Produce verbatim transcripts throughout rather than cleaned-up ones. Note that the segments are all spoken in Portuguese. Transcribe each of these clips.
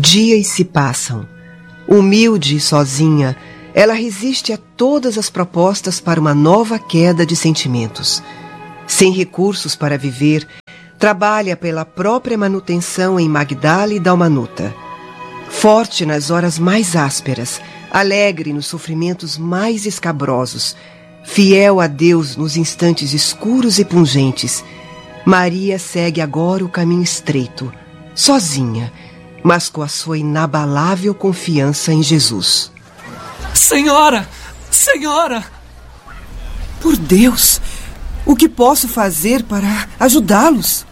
Dias se passam. Humilde e sozinha, ela resiste a todas as propostas para uma nova queda de sentimentos. Sem recursos para viver, trabalha pela própria manutenção em Magdala e Dalmanuta. Forte nas horas mais ásperas, alegre nos sofrimentos mais escabrosos, fiel a Deus nos instantes escuros e pungentes, Maria segue agora o caminho estreito, sozinha, mas com a sua inabalável confiança em Jesus. Senhora! Senhora! Por Deus! O que posso fazer para ajudá-los?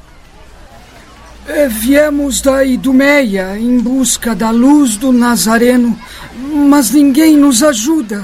É, viemos da Idumeia em busca da luz do Nazareno, mas ninguém nos ajuda.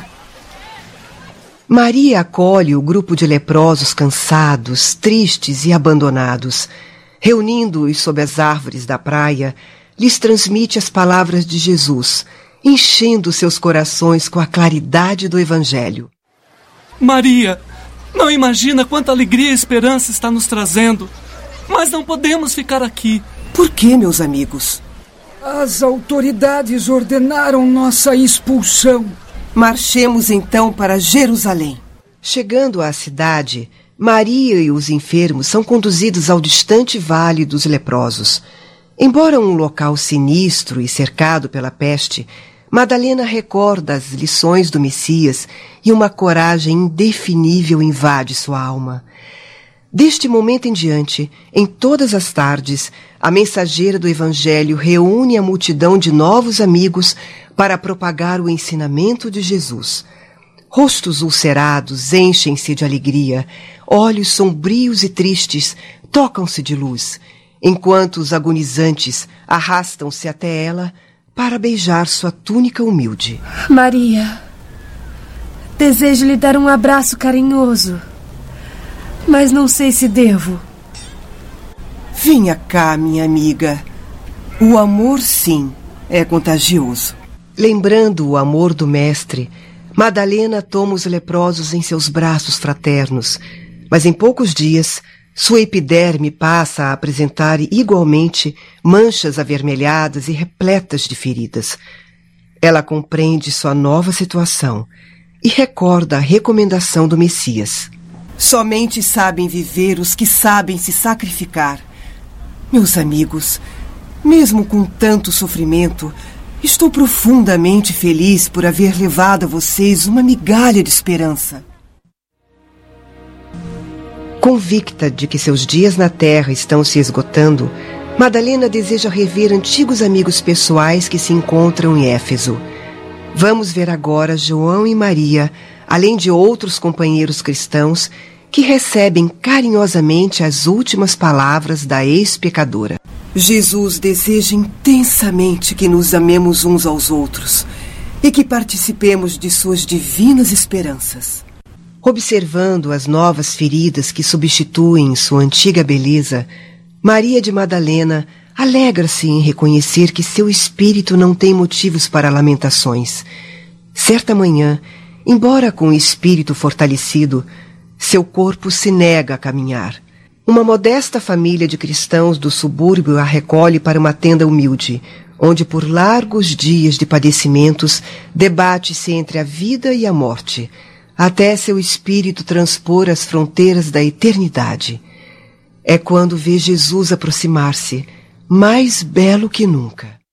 Maria acolhe o grupo de leprosos cansados, tristes e abandonados. Reunindo-os sob as árvores da praia, lhes transmite as palavras de Jesus, enchendo seus corações com a claridade do Evangelho. Maria, não imagina quanta alegria e esperança está nos trazendo. Mas não podemos ficar aqui. Por que, meus amigos? As autoridades ordenaram nossa expulsão. Marchemos então para Jerusalém. Chegando à cidade, Maria e os enfermos são conduzidos ao distante vale dos leprosos. Embora um local sinistro e cercado pela peste, Madalena recorda as lições do Messias e uma coragem indefinível invade sua alma. Deste momento em diante, em todas as tardes, a mensageira do Evangelho reúne a multidão de novos amigos para propagar o ensinamento de Jesus. Rostos ulcerados enchem-se de alegria, olhos sombrios e tristes tocam-se de luz, enquanto os agonizantes arrastam-se até ela para beijar sua túnica humilde. Maria, desejo lhe dar um abraço carinhoso, mas não sei se devo. Venha cá, minha amiga. O amor, sim, é contagioso. Lembrando o amor do Mestre, Madalena toma os leprosos em seus braços fraternos, mas em poucos dias, sua epiderme passa a apresentar igualmente manchas avermelhadas e repletas de feridas. Ela compreende sua nova situação e recorda a recomendação do Messias. Somente sabem viver os que sabem se sacrificar. Meus amigos, mesmo com tanto sofrimento, estou profundamente feliz por haver levado a vocês uma migalha de esperança. Convicta de que seus dias na Terra estão se esgotando, Madalena deseja rever antigos amigos pessoais que se encontram em Éfeso. Vamos ver agora João e Maria, além de outros companheiros cristãos, que recebem carinhosamente as últimas palavras da ex-pecadora. Jesus deseja intensamente que nos amemos uns aos outros e que participemos de suas divinas esperanças. Observando as novas feridas que substituem sua antiga beleza, Maria de Madalena alegra-se em reconhecer que seu espírito não tem motivos para lamentações. Certa manhã, embora com o espírito fortalecido, seu corpo se nega a caminhar. Uma modesta família de cristãos do subúrbio a recolhe para uma tenda humilde, onde por largos dias de padecimentos debate-se entre a vida e a morte, até seu espírito transpor as fronteiras da eternidade. É quando vê Jesus aproximar-se, mais belo que nunca.